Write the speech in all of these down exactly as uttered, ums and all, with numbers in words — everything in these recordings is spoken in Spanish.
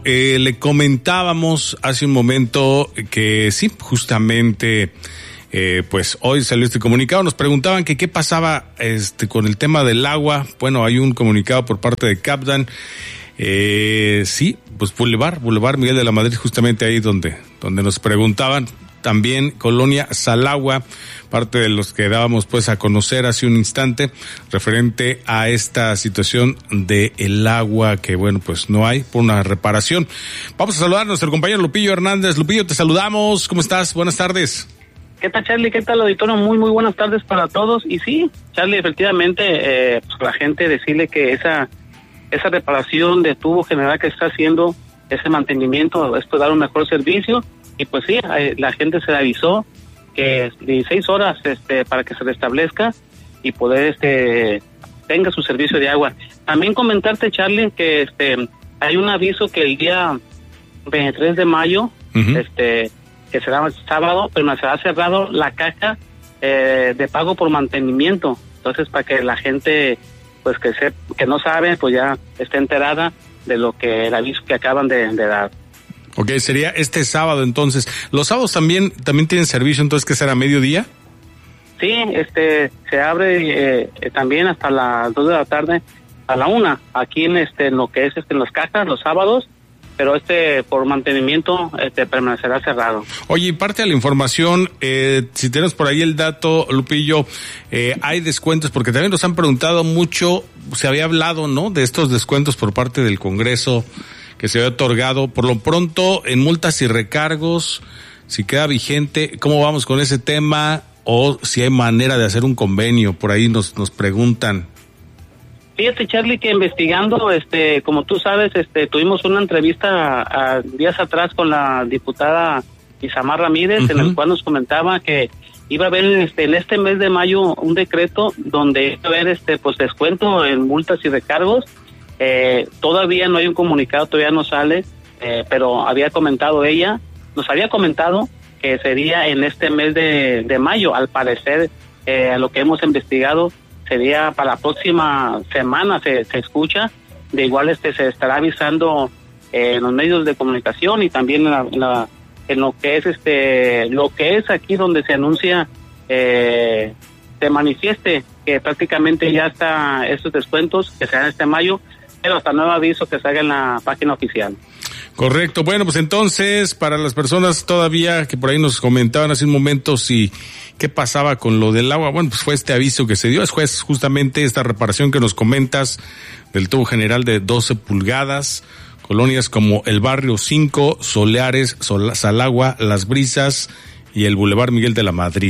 eh, le comentábamos hace un momento que sí, justamente, eh, pues hoy salió este comunicado. Nos preguntaban que qué pasaba este con el tema del agua. Bueno, hay un comunicado por parte de Capdan. Eh, sí, pues Boulevard, Boulevard Miguel de la Madrid, justamente ahí donde, donde nos preguntaban. También Colonia Salagua, parte de los que dábamos pues a conocer hace un instante, referente a esta situación de el agua que bueno pues no hay por una reparación. Vamos a saludar a nuestro compañero Lupillo Hernández. Lupillo, te saludamos, ¿cómo estás? Buenas tardes. ¿Qué tal, Charlie? ¿Qué tal, auditorio? Muy, muy buenas tardes para todos. Y sí, Charlie, efectivamente, eh, pues la gente decirle que esa esa reparación de tubo general que está haciendo, ese mantenimiento, es pues dar un mejor servicio. Y pues sí, la gente se le avisó que dieciséis horas este para que se restablezca y poder este tenga su servicio de agua. También comentarte, Charlie, que este hay un aviso que el día veintitrés de mayo, uh-huh. este que será sábado, pero será cerrado la caja eh, de pago por mantenimiento. Entonces, para que la gente pues que se que no sabe, pues ya esté enterada de lo que el aviso que acaban de, de dar. Ok, sería este sábado entonces. ¿Los sábados también también tienen servicio, entonces qué será, mediodía? Sí, este se abre eh, eh, también hasta las dos de la tarde a la una, aquí en este en lo que es este en las cajas los sábados, pero este por mantenimiento este permanecerá cerrado. Oye, y parte de la información, eh, si tenemos por ahí el dato, Lupillo, eh, hay descuentos, porque también nos han preguntado mucho, se había hablado, ¿no?, de estos descuentos por parte del Congreso que se había otorgado. Por lo pronto, en multas y recargos, si queda vigente, ¿cómo vamos con ese tema? O si hay manera de hacer un convenio, por ahí nos nos preguntan. Fíjate, Charlie, que investigando, este, como tú sabes, este, tuvimos una entrevista a, a días atrás con la diputada Isamar Ramírez, uh-huh. en el cual nos comentaba que iba a haber este, en este mes de mayo un decreto donde iba a haber este, pues descuento en multas y recargos. Eh, todavía no hay un comunicado, todavía no sale, eh, pero había comentado ella, nos había comentado que sería en este mes de, de mayo. Al parecer, eh, lo que hemos investigado sería para la próxima semana, se, se escucha. De igual este se estará avisando eh, en los medios de comunicación y también en, la, en, la, en lo que es este lo que es aquí donde se anuncia, eh, se manifieste que prácticamente ya está estos descuentos que serán este mayo, pero hasta nuevo aviso que salga en la página oficial. Correcto. Bueno, pues entonces, para las personas todavía que por ahí nos comentaban hace un momento si qué pasaba con lo del agua, bueno, pues fue este aviso que se dio, es juez, justamente esta reparación que nos comentas del tubo general de doce pulgadas, colonias como el Barrio cinco, Soleares, Sol- Salagua, Las Brisas y el Boulevard Miguel de la Madrid.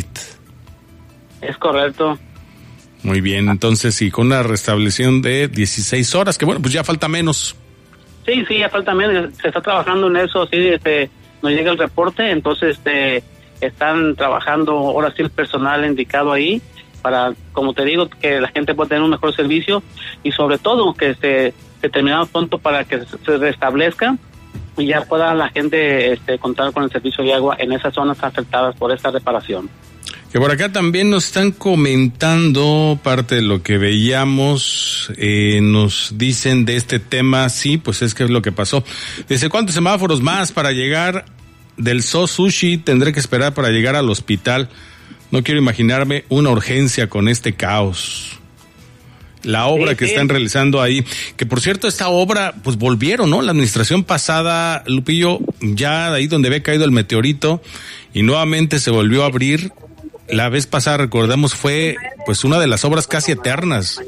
Es correcto. Muy bien, entonces sí, con una restablección de dieciséis horas, que bueno, pues ya falta menos. Sí, sí, ya falta menos, se está trabajando en eso, sí, este, nos llega el reporte, entonces este, están trabajando ahora sí el personal indicado ahí, para, como te digo, que la gente pueda tener un mejor servicio y sobre todo que se, se terminamos pronto para que se restablezca y ya pueda la gente este, contar con el servicio de agua en esas zonas afectadas por esta reparación. Que por acá también nos están comentando parte de lo que veíamos, eh, nos dicen de este tema, sí, pues es que es lo que pasó. Dice, ¿cuántos semáforos más para llegar del So Sushi tendré que esperar para llegar al hospital? No quiero imaginarme una urgencia con este caos. La obra sí, que sí. están realizando ahí, que por cierto esta obra, pues volvieron, ¿no? La administración pasada, Lupillo, ya de ahí donde había caído el meteorito y nuevamente se volvió a abrir. La vez pasada, recordamos, fue pues una de las obras casi eternas.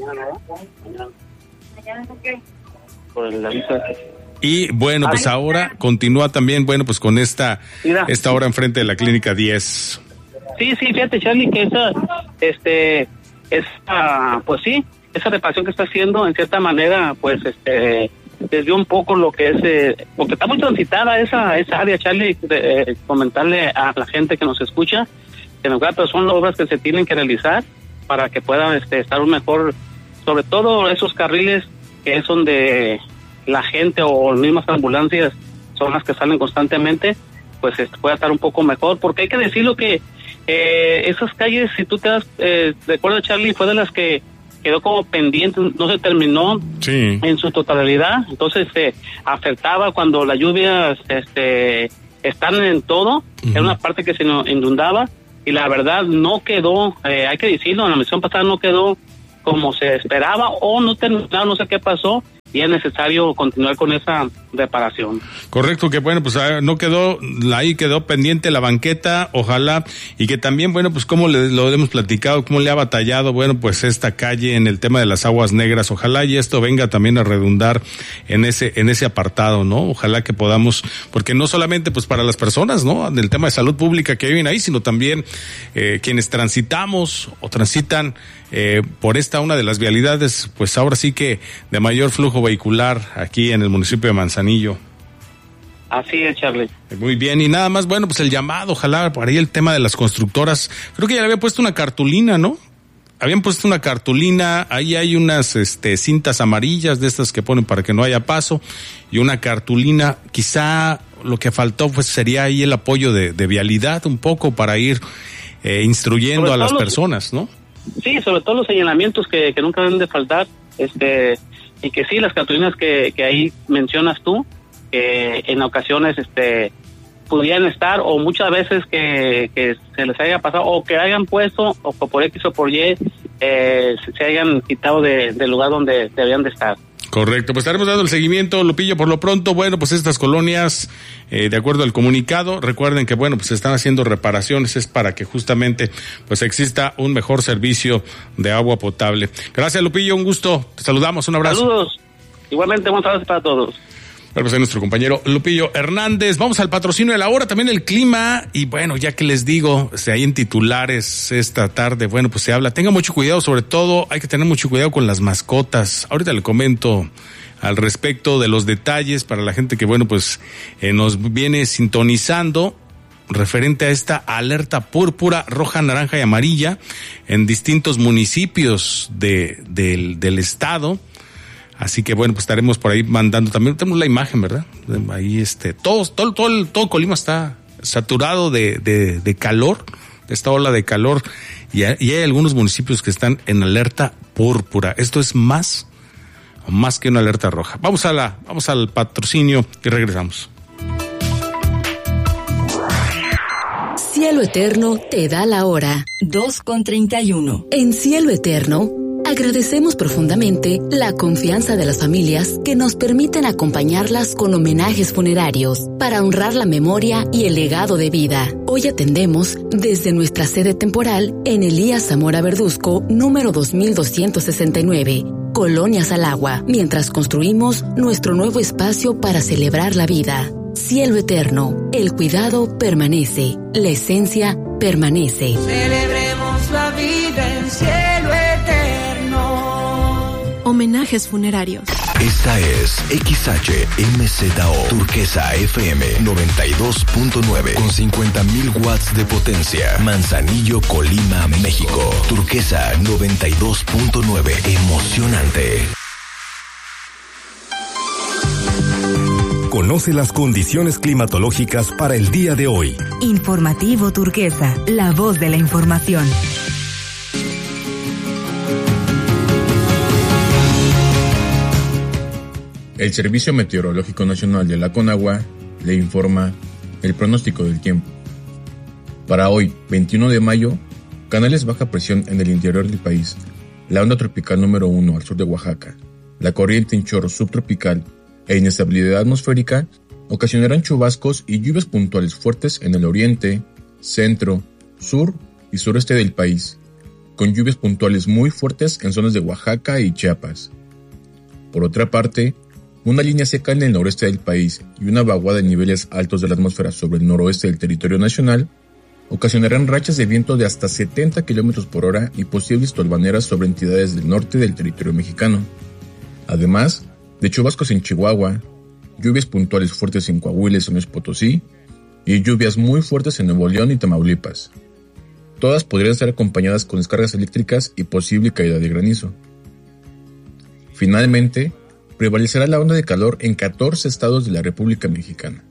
Y bueno, pues ahora continúa también, bueno, pues con esta esta obra enfrente de la Clínica diez. Sí, sí, fíjate, Charlie, que esa, este, esa, pues sí, esa reparación que está haciendo, en cierta manera, pues, este, desvió un poco lo que es, eh, porque está muy transitada esa esa área, Charlie, de, eh, comentarle a la gente que nos escucha, que en verdad pues son obras que se tienen que realizar para que puedan este, estar un mejor, sobre todo esos carriles que es donde la gente o las mismas ambulancias son las que salen constantemente, pues este, pueda estar un poco mejor, porque hay que decirlo que eh, esas calles, si tú te das, eh, recuerda, Charlie, fue de las que quedó como pendiente, no se terminó sí. en su totalidad, entonces se eh, afectaba cuando las lluvias este, están en todo, uh-huh. Era una parte que se inundaba, y la verdad no quedó, eh, hay que decirlo, en la misión pasada no quedó como se esperaba, o no terminaron, no sé qué pasó, y es necesario continuar con esa reparación. Correcto, que bueno, pues no quedó, ahí quedó pendiente la banqueta, ojalá, y que también, bueno, pues como le, lo hemos platicado, cómo le ha batallado, bueno, pues esta calle en el tema de las aguas negras, ojalá y esto venga también a redundar en ese, en ese apartado, ¿no? Ojalá que podamos, porque no solamente pues para las personas, ¿no? Del tema de salud pública que viven ahí, sino también eh, quienes transitamos o transitan eh, por esta una de las vialidades, pues ahora sí que de mayor flujo vehicular aquí en el municipio de Manzanillo. Así es, Charlie. Muy bien, y nada más, bueno, pues el llamado, ojalá, por ahí el tema de las constructoras, creo que ya le había puesto una cartulina, ¿no? Habían puesto una cartulina, ahí hay unas este cintas amarillas de estas que ponen para que no haya paso, y una cartulina, quizá lo que faltó pues sería ahí el apoyo de, de vialidad un poco para ir eh, instruyendo sobre a las los, personas, ¿no? Sí, sobre todo los señalamientos que, que nunca deben de faltar, este... y que sí, las cartulinas que, que ahí mencionas tú, que en ocasiones este pudieran estar, o muchas veces que, que se les haya pasado, o que hayan puesto, o por X o por Y, eh, se, se hayan quitado de, del lugar donde deberían de estar. Correcto, pues estaremos dando el seguimiento, Lupillo, por lo pronto, bueno, pues estas colonias, eh, de acuerdo al comunicado, recuerden que, bueno, pues se están haciendo reparaciones, es para que justamente, pues exista un mejor servicio de agua potable. Gracias, Lupillo, un gusto, te saludamos, un abrazo. Saludos, igualmente, buenas tardes para todos. Bueno, pues es nuestro compañero Lupillo Hernández. Vamos al patrocinio de la hora, también el clima, y bueno, ya que les digo, si hay en titulares esta tarde, bueno, pues se habla, tenga mucho cuidado, sobre todo hay que tener mucho cuidado con las mascotas. Ahorita le comento al respecto de los detalles para la gente que, bueno, pues eh, nos viene sintonizando referente a esta alerta púrpura, roja, naranja y amarilla en distintos municipios de, del, del estado. Así que bueno, pues estaremos por ahí mandando también, tenemos la imagen, ¿verdad? Ahí este, todos, todo, todo, el, todo Colima está saturado de, de, de calor, de esta ola de calor, y hay, y hay algunos municipios que están en alerta púrpura. Esto es más, más que una alerta roja. Vamos a la, vamos al patrocinio y regresamos. Cielo Eterno te da la hora, dos con treinta y uno. En Cielo Eterno, agradecemos profundamente la confianza de las familias que nos permiten acompañarlas con homenajes funerarios para honrar la memoria y el legado de vida. Hoy atendemos desde nuestra sede temporal en Elías Zamora Verduzco, número dos mil doscientos sesenta y nueve, Colonia Salagua, mientras construimos nuestro nuevo espacio para celebrar la vida. Cielo Eterno, el cuidado permanece, la esencia permanece. Celebremos la vida en cielo eterno. Homenajes funerarios. Esta es X H M Z O Turquesa F M noventa y dos punto nueve con cincuenta mil watts de potencia. Manzanillo, Colima, México. Turquesa noventa y dos punto nueve. Emocionante. Conoce las condiciones climatológicas para el día de hoy. Informativo Turquesa, la voz de la información. El Servicio Meteorológico Nacional de la Conagua le informa el pronóstico del tiempo. Para hoy, veintiuno de mayo, canales baja presión en el interior del país, la onda tropical número uno al sur de Oaxaca, la corriente en chorro subtropical e inestabilidad atmosférica ocasionarán chubascos y lluvias puntuales fuertes en el oriente, centro, sur y sureste del país, con lluvias puntuales muy fuertes en zonas de Oaxaca y Chiapas. Por otra parte, una línea seca en el noreste del país y una vaguada en niveles altos de la atmósfera sobre el noroeste del territorio nacional ocasionarán rachas de viento de hasta setenta kilómetros por hora y posibles tolvaneras sobre entidades del norte del territorio mexicano. Además de chubascos en Chihuahua, lluvias puntuales fuertes en Coahuila y San Luis Potosí, y lluvias muy fuertes en Nuevo León y Tamaulipas. Todas podrían ser acompañadas con descargas eléctricas y posible caída de granizo. Finalmente, prevalecerá la onda de calor en catorce estados de la República Mexicana.